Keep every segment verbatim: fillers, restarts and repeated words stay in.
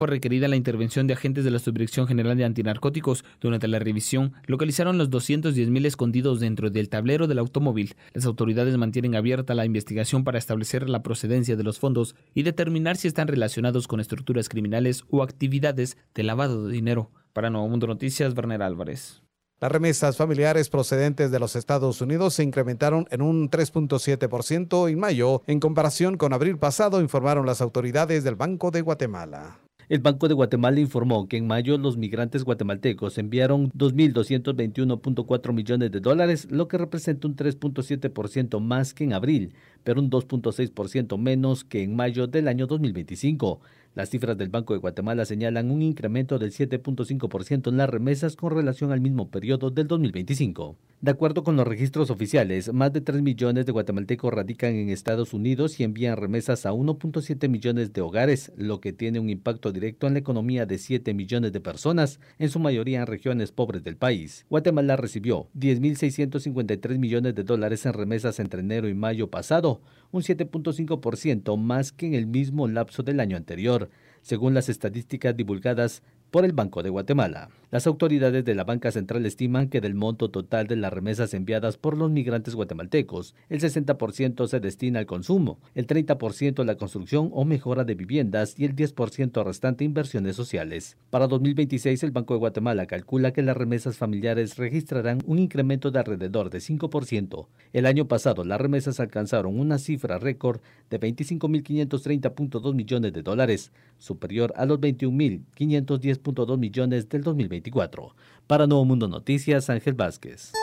Fue requerida la intervención de agentes de la Subdirección General de Antinarcóticos. Durante la revisión, localizaron los doscientos diez mil escondidos dentro del tablero del automóvil. Las autoridades mantienen abierta la investigación para establecer la procedencia de los fondos y determinar si están relacionados con estructuras criminales o actividades de lavado de dinero. Para Nuevo Mundo Noticias, Werner Álvarez. Las remesas familiares procedentes de los Estados Unidos se incrementaron en un tres punto siete por ciento en mayo en comparación con abril pasado, informaron las autoridades del Banco de Guatemala. El Banco de Guatemala informó que en mayo los migrantes guatemaltecos enviaron dos mil doscientos veintiuno punto cuatro millones de dólares, lo que representa un tres punto siete por ciento más que en abril, pero un dos punto seis por ciento menos que en mayo del año dos mil veinticinco. Las cifras del Banco de Guatemala señalan un incremento del siete punto cinco por ciento en las remesas con relación al mismo periodo del dos mil veinticinco. De acuerdo con los registros oficiales, más de tres millones de guatemaltecos radican en Estados Unidos y envían remesas a uno punto siete millones de hogares, lo que tiene un impacto directo en la economía de siete millones de personas, en su mayoría en regiones pobres del país. Guatemala recibió diez mil seiscientos cincuenta y tres millones de dólares en remesas entre enero y mayo pasado, un siete punto cinco por ciento más que en el mismo lapso del año anterior, según las estadísticas divulgadas por el Banco de Guatemala. Las autoridades de la Banca Central estiman que del monto total de las remesas enviadas por los migrantes guatemaltecos, el sesenta por ciento se destina al consumo, el treinta por ciento a la construcción o mejora de viviendas y el diez por ciento restante a inversiones sociales. Para dos mil veintiséis, el Banco de Guatemala calcula que las remesas familiares registrarán un incremento de alrededor de cinco por ciento. El año pasado, las remesas alcanzaron una cifra récord de veinticinco mil quinientos treinta punto dos millones de dólares, superior a los veintiún mil quinientos diez punto dos millones del dos mil veinticuatro. Para Nuevo Mundo Noticias, Ángel Vázquez.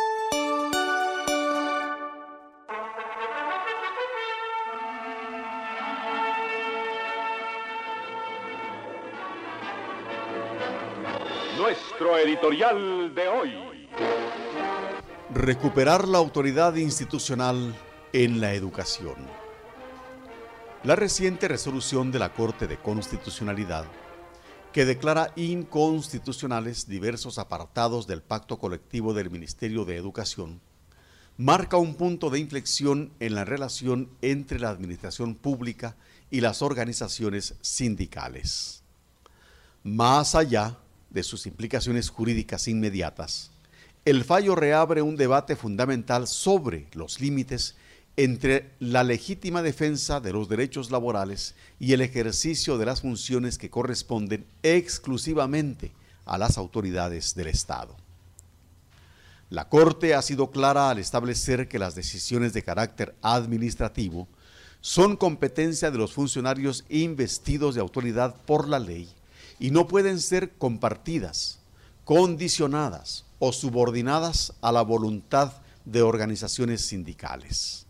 Nuestro editorial de hoy. Recuperar la autoridad institucional en la educación. La reciente resolución de la Corte de Constitucionalidad, que declara inconstitucionales diversos apartados del Pacto Colectivo del Ministerio de Educación, marca un punto de inflexión en la relación entre la administración pública y las organizaciones sindicales. Más allá de sus implicaciones jurídicas inmediatas, el fallo reabre un debate fundamental sobre los límites entre la legítima defensa de los derechos laborales y el ejercicio de las funciones que corresponden exclusivamente a las autoridades del Estado. La Corte ha sido clara al establecer que las decisiones de carácter administrativo son competencia de los funcionarios investidos de autoridad por la ley y no pueden ser compartidas, condicionadas o subordinadas a la voluntad de organizaciones sindicales.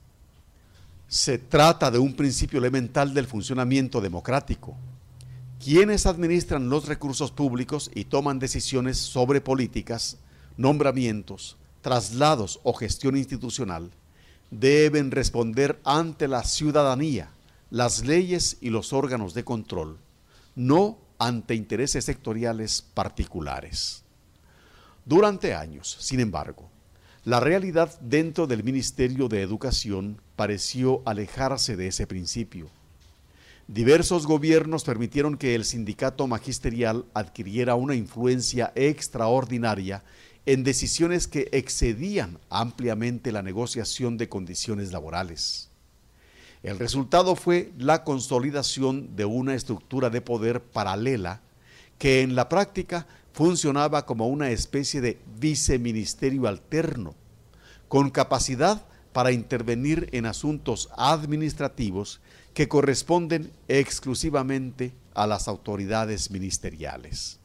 Se trata de un principio elemental del funcionamiento democrático. Quienes administran los recursos públicos y toman decisiones sobre políticas, nombramientos, traslados o gestión institucional, deben responder ante la ciudadanía, las leyes y los órganos de control, no ante intereses sectoriales particulares. Durante años, sin embargo, la realidad dentro del Ministerio de Educación pareció alejarse de ese principio. Diversos gobiernos permitieron que el sindicato magisterial adquiriera una influencia extraordinaria en decisiones que excedían ampliamente la negociación de condiciones laborales. El resultado fue la consolidación de una estructura de poder paralela que en la práctica funcionaba como una especie de viceministerio alterno, con capacidad para intervenir en asuntos administrativos que corresponden exclusivamente a las autoridades ministeriales.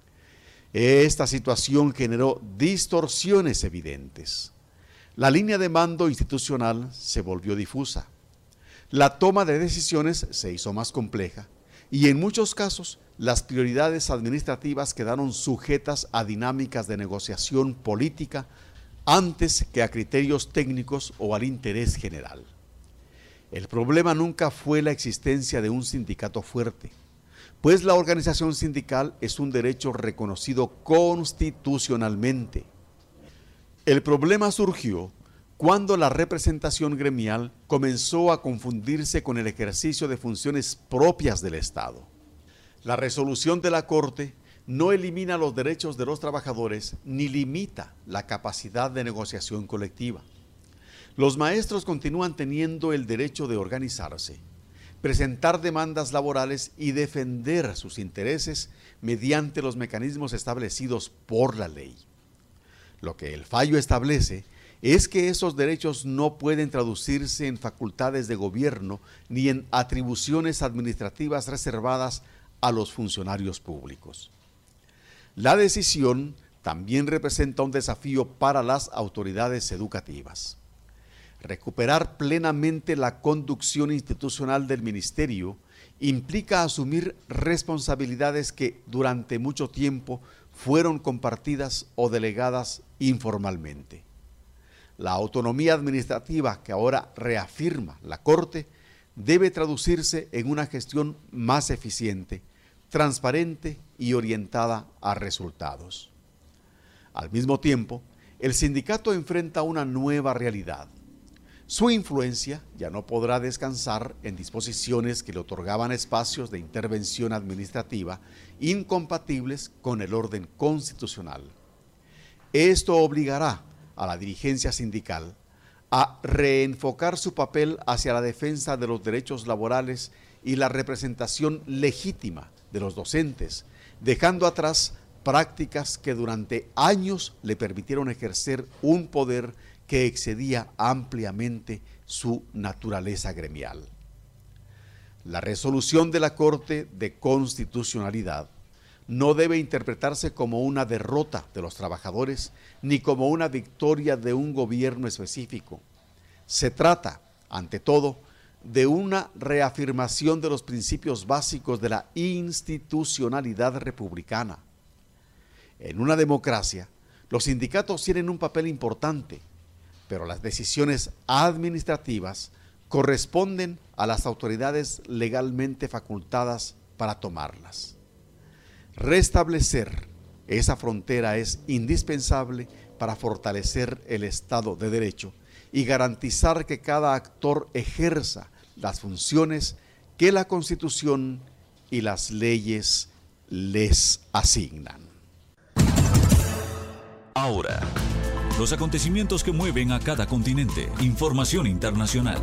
Esta situación generó distorsiones evidentes. La línea de mando institucional se volvió difusa. La toma de decisiones se hizo más compleja y en muchos casos las prioridades administrativas quedaron sujetas a dinámicas de negociación política antes que a criterios técnicos o al interés general. El problema nunca fue la existencia de un sindicato fuerte, pues la organización sindical es un derecho reconocido constitucionalmente. El problema surgió cuando la representación gremial comenzó a confundirse con el ejercicio de funciones propias del Estado. La resolución de la Corte no elimina los derechos de los trabajadores ni limita la capacidad de negociación colectiva. Los maestros continúan teniendo el derecho de organizarse, presentar demandas laborales y defender sus intereses mediante los mecanismos establecidos por la ley. Lo que el fallo establece es que esos derechos no pueden traducirse en facultades de gobierno ni en atribuciones administrativas reservadas a los funcionarios públicos. La decisión también representa un desafío para las autoridades educativas. Recuperar plenamente la conducción institucional del ministerio implica asumir responsabilidades que durante mucho tiempo fueron compartidas o delegadas informalmente. La autonomía administrativa que ahora reafirma la Corte debe traducirse en una gestión más eficiente, transparente y orientada a resultados. Al mismo tiempo, el sindicato enfrenta una nueva realidad. Su influencia ya no podrá descansar en disposiciones que le otorgaban espacios de intervención administrativa incompatibles con el orden constitucional. Esto obligará a la dirigencia sindical a reenfocar su papel hacia la defensa de los derechos laborales y la representación legítima de los docentes, dejando atrás prácticas que durante años le permitieron ejercer un poder que excedía ampliamente su naturaleza gremial. La resolución de la Corte de Constitucionalidad no debe interpretarse como una derrota de los trabajadores ni como una victoria de un gobierno específico. Se trata, ante todo, de una reafirmación de los principios básicos de la institucionalidad republicana. En una democracia, los sindicatos tienen un papel importante, pero las decisiones administrativas corresponden a las autoridades legalmente facultadas para tomarlas. Restablecer esa frontera es indispensable para fortalecer el Estado de Derecho y garantizar que cada actor ejerza las funciones que la Constitución y las leyes les asignan. Ahora, los acontecimientos que mueven a cada continente. Información internacional.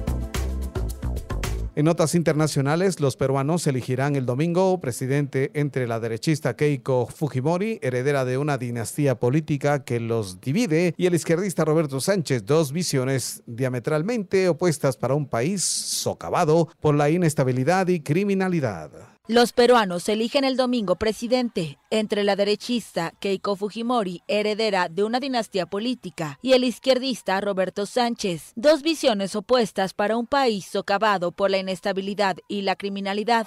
En notas internacionales, los peruanos elegirán el domingo presidente entre la derechista Keiko Fujimori, heredera de una dinastía política que los divide, y el izquierdista Roberto Sánchez, dos visiones diametralmente opuestas para un país socavado por la inestabilidad y criminalidad. Los peruanos eligen el domingo presidente entre la derechista Keiko Fujimori, heredera de una dinastía política, y el izquierdista Roberto Sánchez, dos visiones opuestas para un país socavado por la inestabilidad y la criminalidad.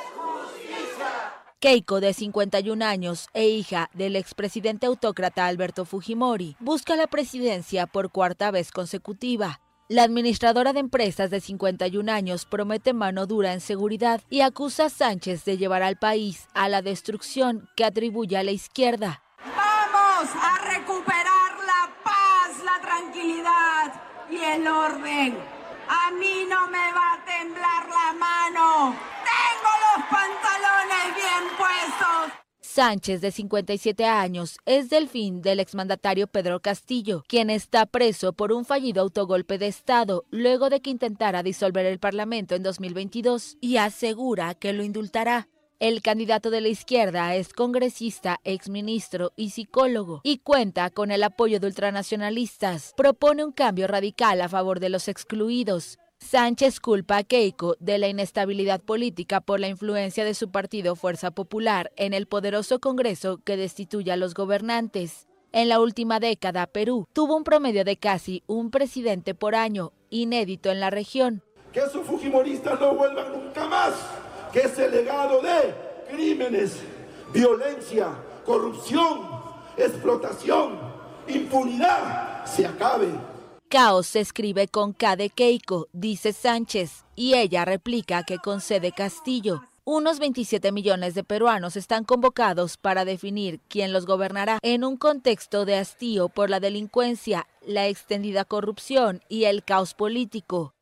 Keiko, de cincuenta y un años e hija del expresidente autócrata Alberto Fujimori, busca la presidencia por cuarta vez consecutiva. La administradora de empresas de cincuenta y un años promete mano dura en seguridad y acusa a Sánchez de llevar al país a la destrucción que atribuye a la izquierda. Vamos a recuperar la paz, la tranquilidad y el orden. A mí no me va a temblar la mano. Tengo los pantalones bien puestos. Sánchez, de cincuenta y siete años, es delfín del exmandatario Pedro Castillo, quien está preso por un fallido autogolpe de Estado luego de que intentara disolver el Parlamento en dos mil veintidós, y asegura que lo indultará. El candidato de la izquierda es congresista, exministro y psicólogo, y cuenta con el apoyo de ultranacionalistas. Propone un cambio radical a favor de los excluidos. Sánchez culpa a Keiko de la inestabilidad política por la influencia de su partido Fuerza Popular en el poderoso Congreso que destituye a los gobernantes. En la última década, Perú tuvo un promedio de casi un presidente por año, inédito en la región. Que esos fujimoristas no vuelvan nunca más, que ese legado de crímenes, violencia, corrupción, explotación, impunidad se acabe. Caos se escribe con K de Keiko, dice Sánchez, y ella replica que con C de Castillo. Unos veintisiete millones de peruanos están convocados para definir quién los gobernará en un contexto de hastío por la delincuencia, la extendida corrupción y el caos político.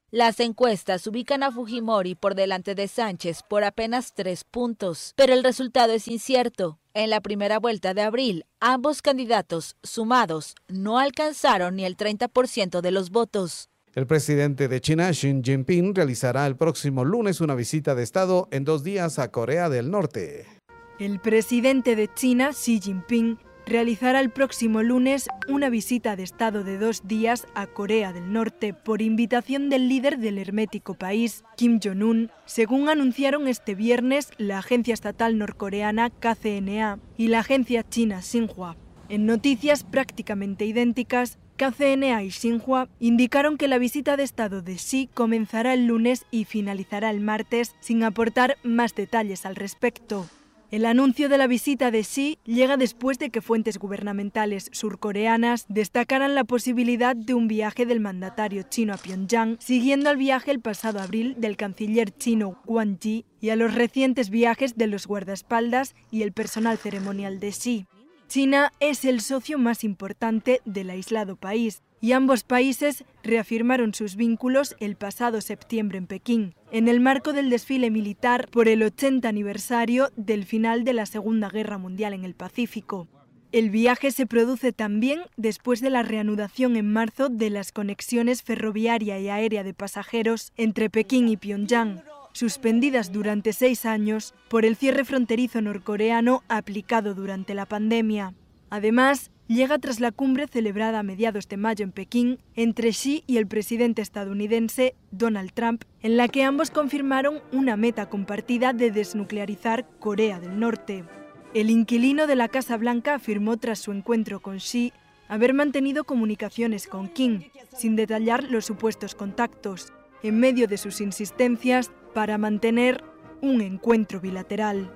Las encuestas ubican a Fujimori por delante de Sánchez por apenas tres puntos, pero el resultado es incierto. En la primera vuelta de abril, ambos candidatos sumados no alcanzaron ni el treinta por ciento de los votos. El presidente de China, Xi Jinping, realizará el próximo lunes una visita de Estado en dos días a Corea del Norte. El presidente de China, Xi Jinping, realizará el próximo lunes una visita de Estado de dos días a Corea del Norte por invitación del líder del hermético país, Kim Jong-un, según anunciaron este viernes la agencia estatal norcoreana K C N A y la agencia china Xinhua. En noticias prácticamente idénticas, K C N A y Xinhua indicaron que la visita de Estado de Xi comenzará el lunes y finalizará el martes, sin aportar más detalles al respecto. El anuncio de la visita de Xi llega después de que fuentes gubernamentales surcoreanas destacaran la posibilidad de un viaje del mandatario chino a Pyongyang, siguiendo al viaje el pasado abril del canciller chino Wang Yi y a los recientes viajes de los guardaespaldas y el personal ceremonial de Xi. China es el socio más importante del aislado país, y ambos países reafirmaron sus vínculos el pasado septiembre en Pekín, en el marco del desfile militar por el ochenta aniversario del final de la Segunda Guerra Mundial en el Pacífico. El viaje se produce también después de la reanudación en marzo de las conexiones ferroviaria y aérea de pasajeros entre Pekín y Pyongyang, suspendidas durante seis años por el cierre fronterizo norcoreano aplicado durante la pandemia. Además, llega tras la cumbre celebrada a mediados de mayo en Pekín entre Xi y el presidente estadounidense Donald Trump, en la que ambos confirmaron una meta compartida de desnuclearizar Corea del Norte. El inquilino de la Casa Blanca afirmó tras su encuentro con Xi haber mantenido comunicaciones con Kim, sin detallar los supuestos contactos, en medio de sus insistencias para mantener un encuentro bilateral.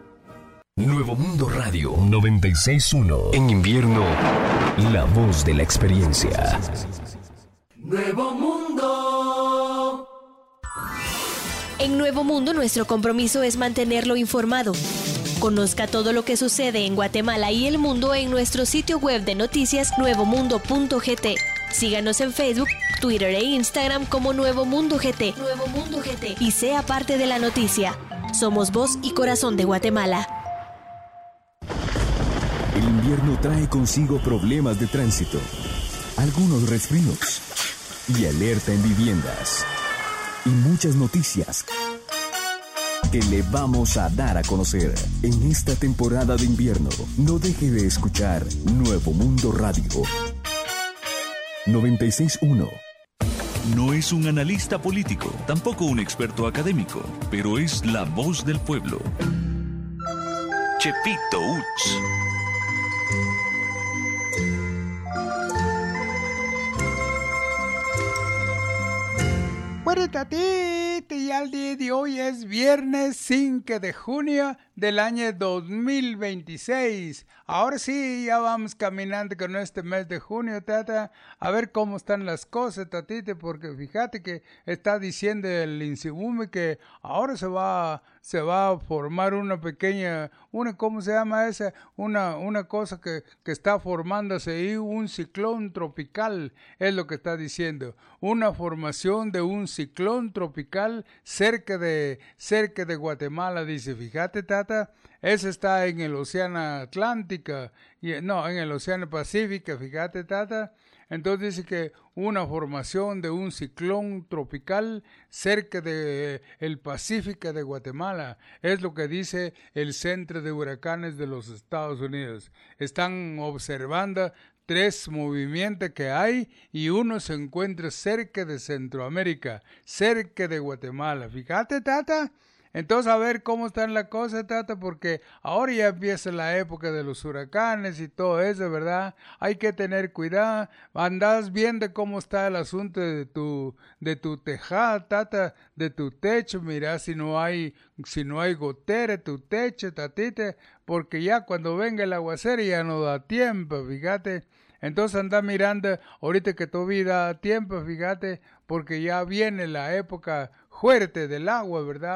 Nuevo Mundo Radio noventa y seis punto uno. En invierno, la voz de la experiencia. Nuevo Mundo. En Nuevo Mundo, nuestro compromiso es mantenerlo informado. Conozca todo lo que sucede en Guatemala y el mundo en nuestro sitio web de noticias nuevo mundo punto g t. Síganos en Facebook, Twitter e Instagram como Nuevo Mundo G T. Nuevo Mundo G T. Y sea parte de la noticia. Somos voz y corazón de Guatemala. El invierno trae consigo problemas de tránsito, algunos resfríos y alerta en viviendas. Y muchas noticias que le vamos a dar a conocer en esta temporada de invierno. No deje de escuchar Nuevo Mundo Radio noventa y seis punto uno. No es un analista político, tampoco un experto académico, pero es la voz del pueblo. Chepito Uts. Bueno, tatita, y al día de hoy es viernes cinco de junio del año dos mil veintiséis. Ahora sí, ya vamos caminando con este mes de junio, tata, a ver cómo están las cosas, tatita, porque fíjate que está diciendo el INSIGUME que ahora se va, se va a formar una pequeña, una, ¿cómo se llama esa? Una, una cosa que, que está formándose ahí, un ciclón tropical, es lo que está diciendo, una formación de un ciclón tropical cerca de, cerca de Guatemala, dice, fíjate, tata. Ese está en el Océano Atlántico, y, no, en el Océano Pacífico, fíjate, tata. Entonces dice que una formación de un ciclón tropical cerca del Pacífico de Guatemala. Es lo que dice el Centro de Huracanes de los Estados Unidos. Están observando tres movimientos que hay y uno se encuentra cerca de Centroamérica, cerca de Guatemala. Fíjate, tata. Entonces, a ver cómo están las cosas, tata, porque ahora ya empieza la época de los huracanes y todo eso, ¿verdad? Hay que tener cuidado. Andás viendo cómo está el asunto de tu, de tu tejado, tata, de tu techo. Mira si no hay, si no hay gotera, tu techo, tatita, porque ya cuando venga el aguacero ya no da tiempo, fíjate. Entonces anda mirando, ahorita que todavía da tiempo, fíjate, porque ya viene la época fuerte del agua, ¿verdad?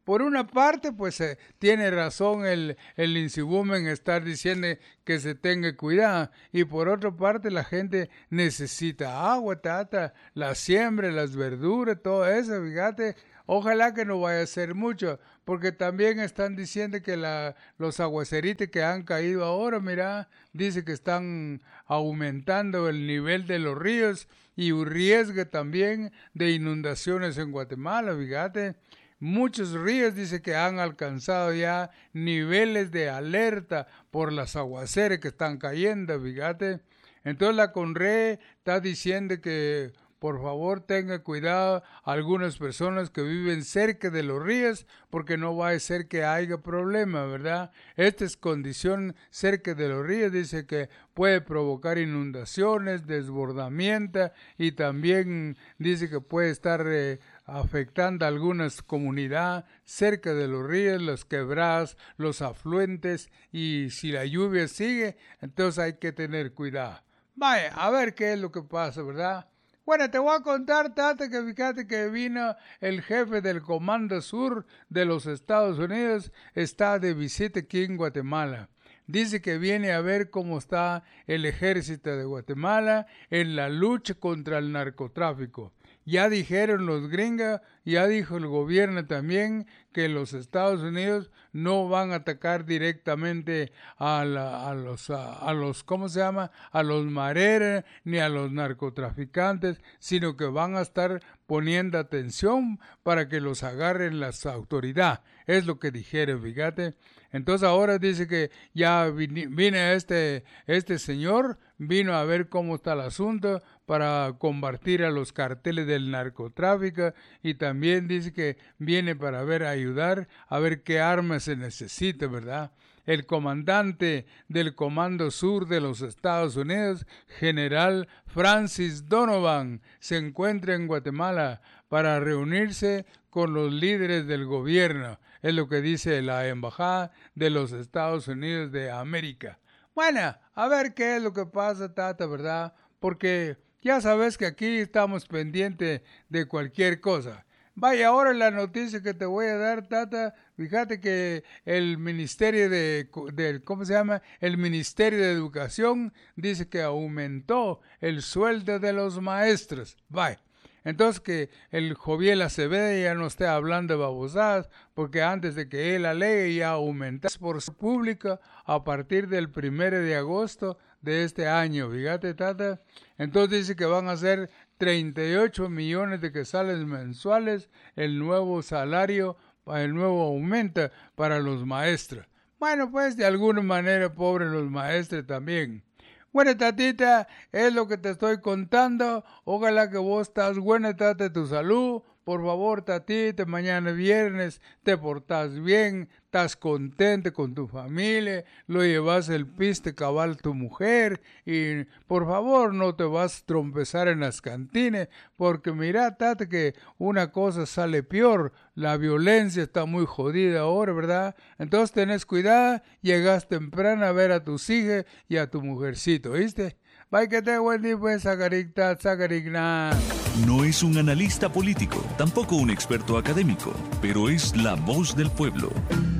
por una parte, pues eh, tiene razón el, el Insibume en estar diciendo que se tenga cuidado, y por otra parte la gente necesita agua, tata, la siembra, las verduras, todo eso, fíjate. Ojalá que no vaya a ser mucho, porque también están diciendo que la, los aguaceritos que han caído ahora, mira, dice que están aumentando el nivel de los ríos y un riesgo también de inundaciones en Guatemala, fíjate. Muchos ríos dice que han alcanzado ya niveles de alerta por las aguaceres que están cayendo, fíjate. Entonces la CONRE está diciendo que por favor tenga cuidado algunas personas que viven cerca de los ríos, porque no va a ser que haya problema, ¿verdad? Esta es condición cerca de los ríos, dice que puede provocar inundaciones, desbordamiento, y también dice que puede estar eh, afectando a algunas comunidades cerca de los ríos, los quebradas, los afluentes, y si la lluvia sigue, entonces hay que tener cuidado. Vaya, a ver qué es lo que pasa, ¿verdad? Bueno, te voy a contar, Tata, que fíjate que vino el jefe del Comando Sur de los Estados Unidos, está de visita aquí en Guatemala. Dice que viene a ver cómo está el ejército de Guatemala en la lucha contra el narcotráfico. Ya dijeron los gringos, ya dijo el gobierno también, que los Estados Unidos no van a atacar directamente a, la, a los, a, a los, ¿cómo se llama? A los mareros ni a los narcotraficantes, sino que van a estar poniendo atención para que los agarren las autoridades. Es lo que dijeron, fíjate. Entonces ahora dice que ya viene este, este señor, vino a ver cómo está el asunto para combatir a los carteles del narcotráfico, y también dice que viene para ver, ayudar, a ver qué armas se necesita, ¿verdad? El comandante del Comando Sur de los Estados Unidos, general Francis Donovan, se encuentra en Guatemala para reunirse con los líderes del gobierno. Es lo que dice la Embajada de los Estados Unidos de América. Bueno, a ver qué es lo que pasa, Tata, ¿verdad? Porque ya sabes que aquí estamos pendientes de cualquier cosa. Vaya, ahora la noticia que te voy a dar, Tata, fíjate que el Ministerio de, de, ¿cómo se llama? El Ministerio de Educación dice que aumentó el sueldo de los maestros. Vaya. Entonces que el Joviel Acevedo ya no esté hablando de babosadas, porque antes de que él alegue ya aumentó por su público a partir del primero de agosto de este año, fíjate, Tata. Entonces dice que van a ser treinta y ocho millones de quetzales mensuales el nuevo salario, el nuevo aumento para los maestros. Bueno, pues de alguna manera pobres los maestros también. Bueno, Tatita, es lo que te estoy contando. Ojalá que vos estás buena, Tata, tu salud. Por favor, Tatita, mañana viernes te portás bien, estás contente con tu familia, lo llevas el piste cabal tu mujer, y por favor no te vas a trompezar en las cantinas, porque mira, Tata, que una cosa sale peor, la violencia está muy jodida ahora, ¿verdad? Entonces tenés cuidado, llegas temprano a ver a tus hijas y a tu mujercito, ¿viste? Bye, que te buen día, pues, sacaricta, sacaricna. No es un analista político, tampoco un experto académico, pero es la voz del pueblo.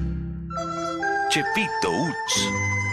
Chepito Uts.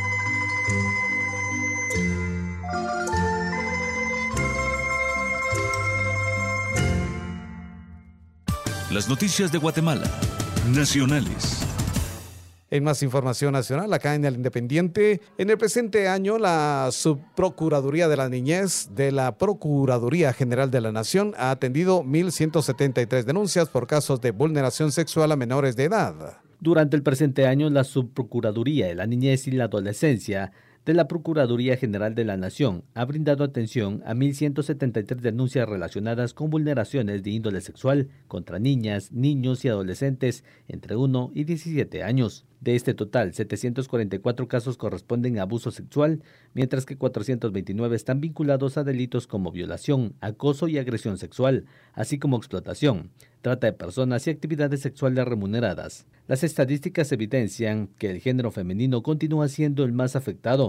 Las noticias de Guatemala, nacionales. En más información nacional, acá en El Independiente, en el presente año la Subprocuraduría de la Niñez de la Procuraduría General de la Nación ha atendido mil ciento setenta y tres denuncias por casos de vulneración sexual a menores de edad. Durante el presente año, la Subprocuraduría de la Niñez y la Adolescencia de la Procuraduría General de la Nación ha brindado atención a mil ciento setenta y tres denuncias relacionadas con vulneraciones de índole sexual contra niñas, niños y adolescentes entre uno y diecisiete años. De este total, setecientos cuarenta y cuatro casos corresponden a abuso sexual, mientras que cuatrocientos veintinueve están vinculados a delitos como violación, acoso y agresión sexual, así como explotación, trata de personas y actividades sexuales remuneradas. Las estadísticas evidencian que el género femenino continúa siendo el más afectado.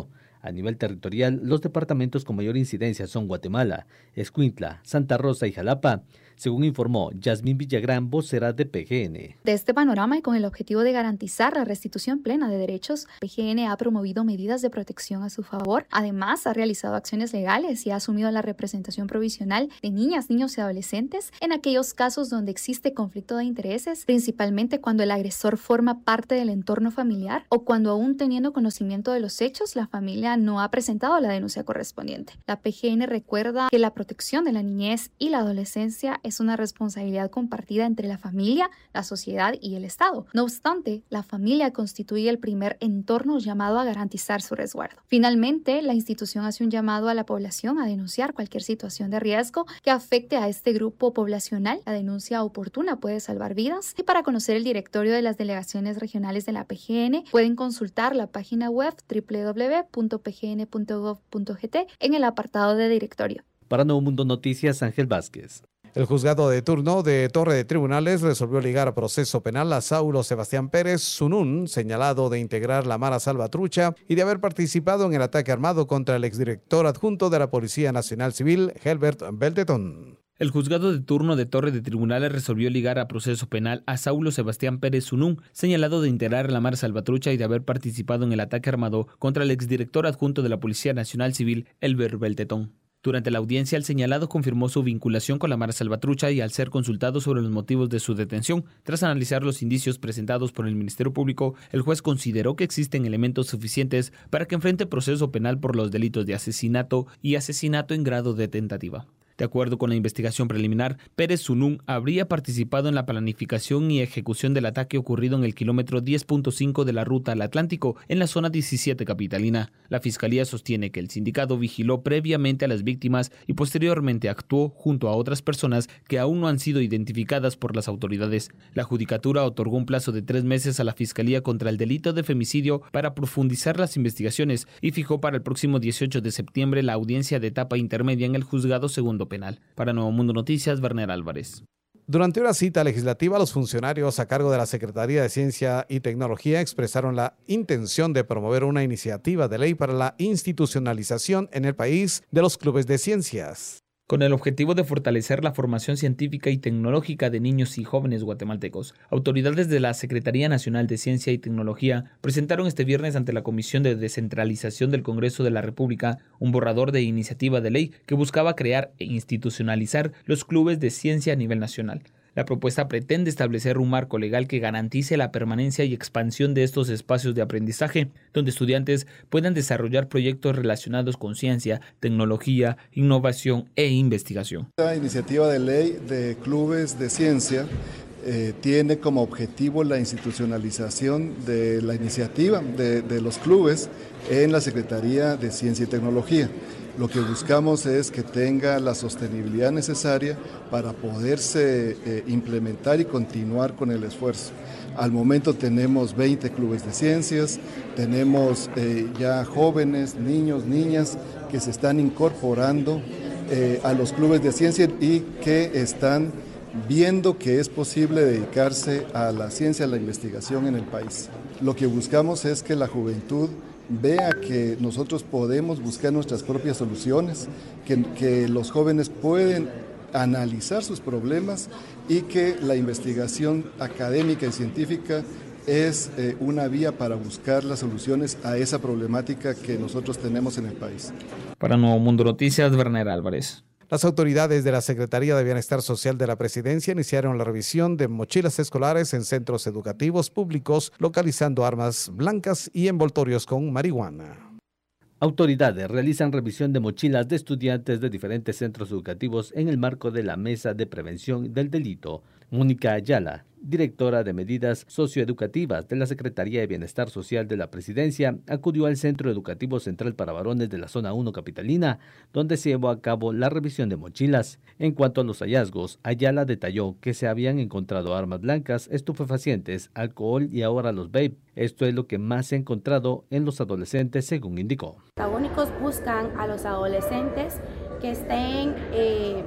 A nivel territorial, los departamentos con mayor incidencia son Guatemala, Escuintla, Santa Rosa y Jalapa, según informó Yasmín Villagrán, vocera de P G N. De este panorama y con el objetivo de garantizar la restitución plena de derechos, P G N ha promovido medidas de protección a su favor. Además, ha realizado acciones legales y ha asumido la representación provisional de niñas, niños y adolescentes en aquellos casos donde existe conflicto de intereses, principalmente cuando el agresor forma parte del entorno familiar o cuando, aún teniendo conocimiento de los hechos, la familia no ha presentado la denuncia correspondiente. La P G N recuerda que la protección de la niñez y la adolescencia es una responsabilidad compartida entre la familia, la sociedad y el Estado. No obstante, la familia constituye el primer entorno llamado a garantizar su resguardo. Finalmente, la institución hace un llamado a la población a denunciar cualquier situación de riesgo que afecte a este grupo poblacional. La denuncia oportuna puede salvar vidas, y para conocer el directorio de las delegaciones regionales de la P G N pueden consultar la página web doble u doble u doble u punto p g n punto gov punto g t en el apartado de directorio. Para Nuevo Mundo Noticias, Ángel Vázquez. El juzgado de turno de Torre de Tribunales resolvió ligar a proceso penal a Saulo Sebastián Pérez Sunún, señalado de integrar la Mara Salvatrucha y de haber participado en el ataque armado contra el exdirector adjunto de la Policía Nacional Civil, Helbert Beltetón. El juzgado de turno de Torre de Tribunales resolvió ligar a proceso penal a Saulo Sebastián Pérez Sunún, señalado de integrar la Mara Salvatrucha y de haber participado en el ataque armado contra el exdirector adjunto de la Policía Nacional Civil, Helbert Beltetón. Durante la audiencia, el señalado confirmó su vinculación con la Mara Salvatrucha y, al ser consultado sobre los motivos de su detención, tras analizar los indicios presentados por el Ministerio Público, el juez consideró que existen elementos suficientes para que enfrente proceso penal por los delitos de asesinato y asesinato en grado de tentativa. De acuerdo con la investigación preliminar, Pérez Sunún habría participado en la planificación y ejecución del ataque ocurrido en el kilómetro diez punto cinco de la ruta al Atlántico, en la zona diecisiete capitalina. La Fiscalía sostiene que el sindicato vigiló previamente a las víctimas y posteriormente actuó junto a otras personas que aún no han sido identificadas por las autoridades. La Judicatura otorgó un plazo de tres meses a la Fiscalía contra el delito de femicidio para profundizar las investigaciones y fijó para el próximo dieciocho de septiembre la audiencia de etapa intermedia en el juzgado segundo penal. Para Nuevo Mundo Noticias, Werner Álvarez. Durante una cita legislativa, los funcionarios a cargo de la Secretaría de Ciencia y Tecnología expresaron la intención de promover una iniciativa de ley para la institucionalización en el país de los clubes de ciencias, con el objetivo de fortalecer la formación científica y tecnológica de niños y jóvenes guatemaltecos. Autoridades de la Secretaría Nacional de Ciencia y Tecnología presentaron este viernes ante la Comisión de Descentralización del Congreso de la República un borrador de iniciativa de ley que buscaba crear e institucionalizar los clubes de ciencia a nivel nacional. La propuesta pretende establecer un marco legal que garantice la permanencia y expansión de estos espacios de aprendizaje, donde estudiantes puedan desarrollar proyectos relacionados con ciencia, tecnología, innovación e investigación. La iniciativa de ley de clubes de ciencia eh, tiene como objetivo la institucionalización de la iniciativa de, de los clubes en la Secretaría de Ciencia y Tecnología. Lo que buscamos es que tenga la sostenibilidad necesaria para poderse eh, implementar y continuar con el esfuerzo. Al momento tenemos veinte clubes de ciencias, tenemos eh, ya jóvenes, niños, niñas que se están incorporando eh, a los clubes de ciencia y que están viendo que es posible dedicarse a la ciencia, a la investigación en el país. Lo que buscamos es que la juventud vea que nosotros podemos buscar nuestras propias soluciones, que, que los jóvenes pueden analizar sus problemas y que la investigación académica y científica es eh, una vía para buscar las soluciones a esa problemática que nosotros tenemos en el país. Para Nuevo Mundo Noticias, Werner Álvarez. Las autoridades de la Secretaría de Bienestar Social de la Presidencia iniciaron la revisión de mochilas escolares en centros educativos públicos, localizando armas blancas y envoltorios con marihuana. Autoridades realizan revisión de mochilas de estudiantes de diferentes centros educativos en el marco de la Mesa de Prevención del Delito. Mónica Ayala, directora de Medidas Socioeducativas de la Secretaría de Bienestar Social de la Presidencia, acudió al Centro Educativo Central para Varones de la Zona uno Capitalina, donde se llevó a cabo la revisión de mochilas. En cuanto a los hallazgos, Ayala detalló que se habían encontrado armas blancas, estupefacientes, alcohol y ahora los vape. Esto es lo que más se ha encontrado en los adolescentes, según indicó. Los antagónicos buscan a los adolescentes que estén eh,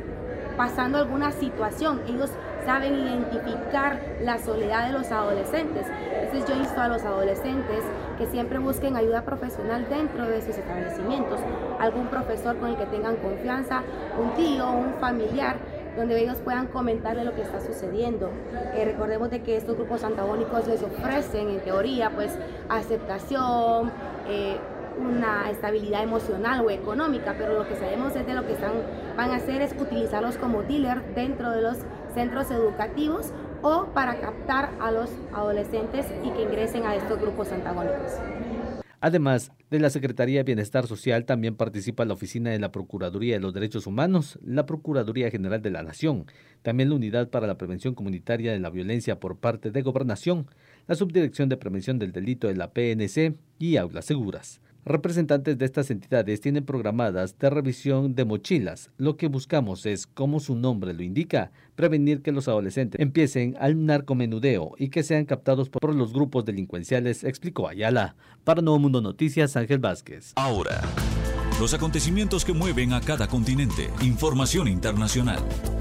pasando alguna situación. Ellos saben identificar la soledad de los adolescentes. Es Entonces yo insto a los adolescentes que siempre busquen ayuda profesional dentro de sus establecimientos, algún profesor con el que tengan confianza, un tío, un familiar, donde ellos puedan comentarle lo que está sucediendo. Eh, recordemos de que estos grupos antagónicos les ofrecen, en teoría, pues aceptación, eh, una estabilidad emocional o económica, pero lo que sabemos es de lo que están, van a hacer es utilizarlos como dealer dentro de los centros educativos o para captar a los adolescentes y que ingresen a estos grupos antagónicos. Además de la Secretaría de Bienestar Social, también participa la Oficina de la Procuraduría de los Derechos Humanos, la Procuraduría General de la Nación, también la Unidad para la Prevención Comunitaria de la Violencia por parte de Gobernación, la Subdirección de Prevención del Delito de la P N C y Aulas Seguras. Representantes de estas entidades tienen programadas de revisión de mochilas. Lo que buscamos es, como su nombre lo indica, prevenir que los adolescentes empiecen al narcomenudeo y que sean captados por los grupos delincuenciales, explicó Ayala. Para Nuevo Mundo Noticias, Ángel Vázquez. Ahora, los acontecimientos que mueven a cada continente. Información internacional.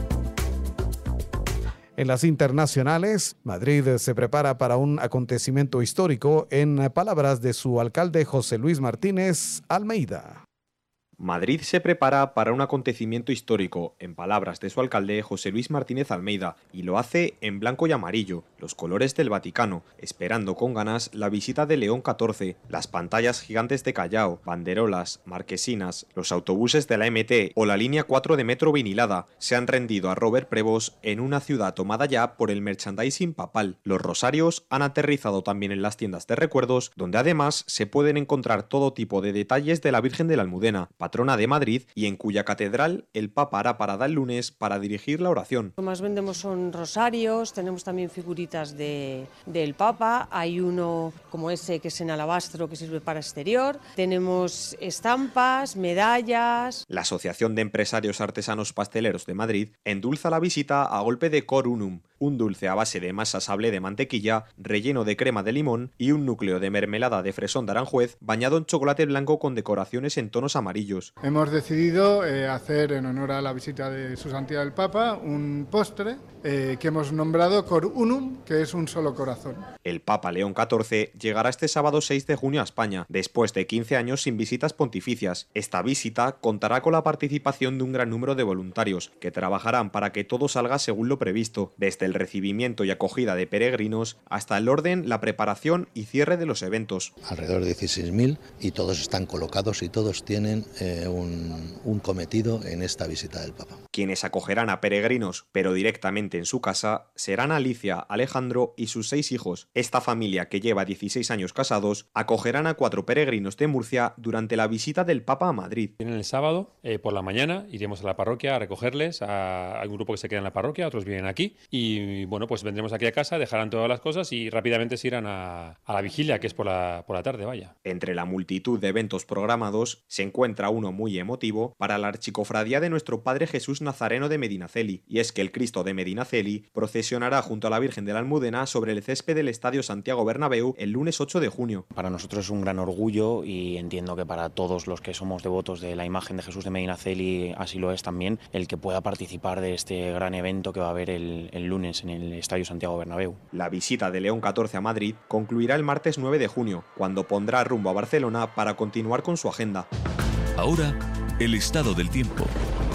En las internacionales, Madrid se prepara para un acontecimiento histórico, en palabras de su alcalde José Luis Martínez Almeida. Madrid se prepara para un acontecimiento histórico, en palabras de su alcalde José Luis Martínez Almeida, y lo hace en blanco y amarillo, los colores del Vaticano, esperando con ganas la visita de León catorce, las pantallas gigantes de Callao, banderolas, marquesinas, los autobuses de la M T o la línea cuatro de metro vinilada se han rendido a Robert Prevost en una ciudad tomada ya por el merchandising papal. Los rosarios han aterrizado también en las tiendas de recuerdos, donde además se pueden encontrar todo tipo de detalles de la Virgen de la Almudena, patrona de Madrid, y en cuya catedral el Papa hará parada el lunes para dirigir la oración. Lo que más vendemos son rosarios, tenemos también figuritas de, del Papa, hay uno como ese que es en alabastro que sirve para exterior, tenemos estampas, medallas. La Asociación de Empresarios Artesanos Pasteleros de Madrid endulza la visita a golpe de cor unum, un dulce a base de masa sable de mantequilla, relleno de crema de limón y un núcleo de mermelada de fresón de Aranjuez bañado en chocolate blanco con decoraciones en tonos amarillos. Hemos decidido eh, hacer, en honor a la visita de su santidad el Papa, un postre eh, que hemos nombrado Cor Unum, que es un solo corazón. El Papa León catorce llegará este sábado seis de junio a España, después de quince años sin visitas pontificias. Esta visita contará con la participación de un gran número de voluntarios, que trabajarán para que todo salga según lo previsto, desde el recibimiento y acogida de peregrinos hasta el orden, la preparación y cierre de los eventos. Alrededor de dieciséis mil y todos están colocados y todos tienen eh, un, un cometido en esta visita del Papa. Quienes acogerán a peregrinos, pero directamente en su casa, serán Alicia, Alejandro y sus seis hijos. Esta familia, que lleva dieciséis años casados, acogerán a cuatro peregrinos de Murcia durante la visita del Papa a Madrid. Vienen el sábado, eh, por la mañana, iremos a la parroquia a recogerles, a, a un grupo que se queda en la parroquia, otros vienen aquí, y bueno, pues vendremos aquí a casa, dejarán todas las cosas y rápidamente se irán a, a la vigilia, que es por la, por la tarde, vaya. Entre la multitud de eventos programados, se encuentra uno muy emotivo para la archicofradía de nuestro Padre Jesús Nazareno de Medinaceli, y es que el Cristo de Medinaceli procesionará junto a la Virgen de la Almudena sobre el césped del Estadio Santiago Bernabéu el lunes ocho de junio. Para nosotros es un gran orgullo, y entiendo que para todos los que somos devotos de la imagen de Jesús de Medinaceli así lo es también, el que pueda participar de este gran evento que va a haber el, el lunes en el Estadio Santiago Bernabéu. La visita de León catorce a Madrid concluirá el martes nueve de junio, cuando pondrá rumbo a Barcelona para continuar con su agenda. Ahora, el estado del tiempo.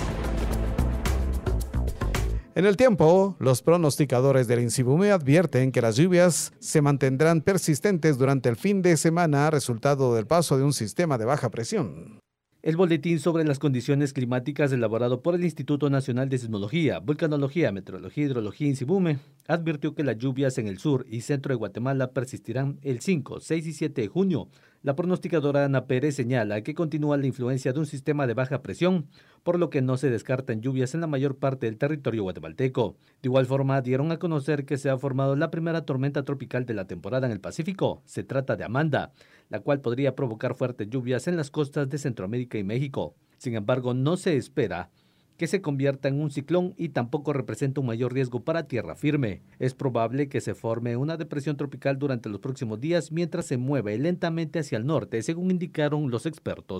En el tiempo, los pronosticadores del INSIBUME advierten que las lluvias se mantendrán persistentes durante el fin de semana, resultado del paso de un sistema de baja presión. El boletín sobre las condiciones climáticas elaborado por el Instituto Nacional de Sismología, Vulcanología, Meteorología y Hidrología INSIBUME advirtió que las lluvias en el sur y centro de Guatemala persistirán el cinco, seis y siete de junio. La pronosticadora Ana Pérez señala que continúa la influencia de un sistema de baja presión, por lo que no se descartan lluvias en la mayor parte del territorio guatemalteco. De igual forma, dieron a conocer que se ha formado la primera tormenta tropical de la temporada en el Pacífico. Se trata de Amanda, la cual podría provocar fuertes lluvias en las costas de Centroamérica y México. Sin embargo, no se espera que se convierta en un ciclón y tampoco representa un mayor riesgo para tierra firme. Es probable que se forme una depresión tropical durante los próximos días mientras se mueve lentamente hacia el norte, según indicaron los expertos.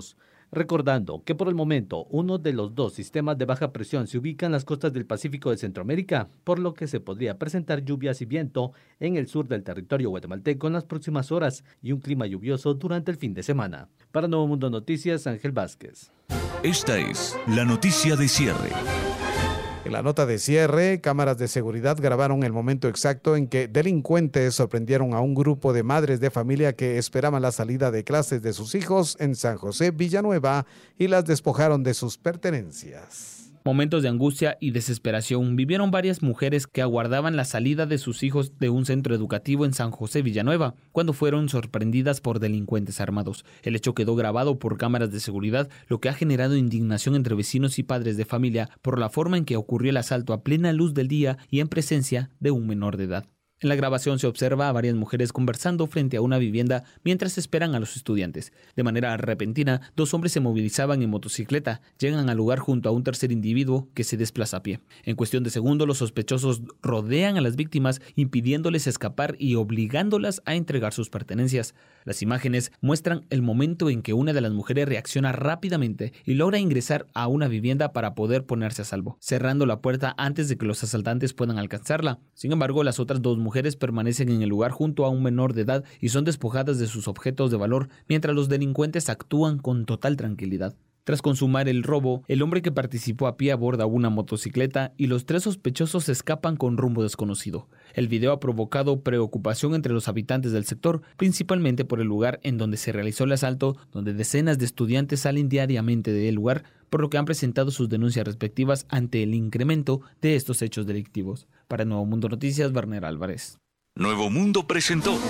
Recordando que por el momento uno de los dos sistemas de baja presión se ubica en las costas del Pacífico de Centroamérica, por lo que se podría presentar lluvias y viento en el sur del territorio guatemalteco en las próximas horas y un clima lluvioso durante el fin de semana. Para Nuevo Mundo Noticias, Ángel Vázquez. Esta es la noticia de cierre. En la nota de cierre, cámaras de seguridad grabaron el momento exacto en que delincuentes sorprendieron a un grupo de madres de familia que esperaban la salida de clases de sus hijos en San José, Villanueva, y las despojaron de sus pertenencias. Momentos de angustia y desesperación vivieron varias mujeres que aguardaban la salida de sus hijos de un centro educativo en San José, Villanueva, cuando fueron sorprendidas por delincuentes armados. El hecho quedó grabado por cámaras de seguridad, lo que ha generado indignación entre vecinos y padres de familia por la forma en que ocurrió el asalto a plena luz del día y en presencia de un menor de edad. En la grabación se observa a varias mujeres conversando frente a una vivienda mientras esperan a los estudiantes. De manera repentina, dos hombres se movilizaban en motocicleta, llegan al lugar junto a un tercer individuo que se desplaza a pie. En cuestión de segundos, los sospechosos rodean a las víctimas, impidiéndoles escapar y obligándolas a entregar sus pertenencias. Las imágenes muestran el momento en que una de las mujeres reacciona rápidamente y logra ingresar a una vivienda para poder ponerse a salvo, cerrando la puerta antes de que los asaltantes puedan alcanzarla. Sin embargo, las otras dos mujeres mujeres permanecen en el lugar junto a un menor de edad y son despojadas de sus objetos de valor, mientras los delincuentes actúan con total tranquilidad. Tras consumar el robo, el hombre que participó a pie aborda una motocicleta y los tres sospechosos escapan con rumbo desconocido. El video ha provocado preocupación entre los habitantes del sector, principalmente por el lugar en donde se realizó el asalto, donde decenas de estudiantes salen diariamente del lugar, por lo que han presentado sus denuncias respectivas ante el incremento de estos hechos delictivos. Para Nuevo Mundo Noticias, Werner Álvarez. Nuevo Mundo presentó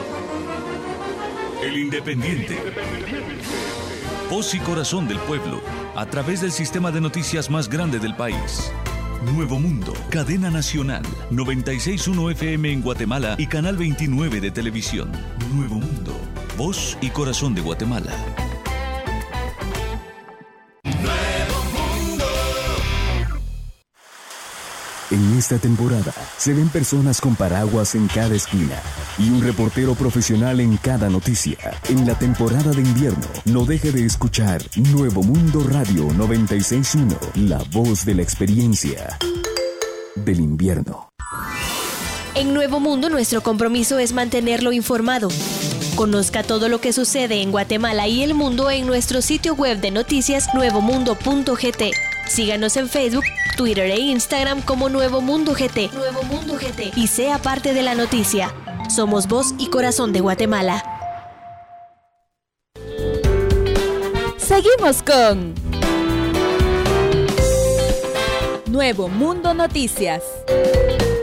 El Independiente. Voz y corazón del pueblo, a través del sistema de noticias más grande del país. Nuevo Mundo, cadena nacional, noventa y seis punto uno F M en Guatemala y canal veintinueve de televisión. Nuevo Mundo, voz y corazón de Guatemala. En esta temporada se ven personas con paraguas en cada esquina y un reportero profesional en cada noticia. En la temporada de invierno, no deje de escuchar Nuevo Mundo Radio noventa y seis punto uno, la voz de la experiencia del invierno. En Nuevo Mundo, nuestro compromiso es mantenerlo informado. Conozca todo lo que sucede en Guatemala y el mundo en nuestro sitio web de noticias nuevo mundo punto g t. Síganos en Facebook, Twitter e Instagram como Nuevo Mundo G T. Nuevo Mundo G T. Y sea parte de la noticia. Somos voz y corazón de Guatemala. Seguimos con Nuevo Mundo Noticias.